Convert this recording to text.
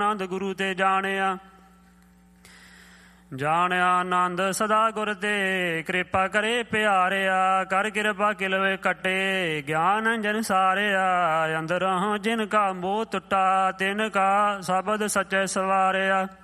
ਆਨੰਦ ਗੁਰੂ ਤੇ ਜਾਣਿਆ। ਜਾਣਿਆ ਆਨੰਦ ਸਦਾ ਗੁਰ ਤੇ, ਕਿਰਪਾ ਕਰੇ ਪਿਆਰਿਆ। ਕਰ ਕਿਰਪਾ ਕਿਲਵੇ ਕੱਟੇ, ਗਿਆਨ ਅੰਜਨ ਸਾਰਿਆ। ਅੰਦਰੋਂ ਜਿਨ ਕਾ ਮੋਹ ਟੁੱਟਾ, ਤਿਨ ਕਾ ਸ਼ਬਦ ਸੱਚੇ ਸਵਾਰਿਆ।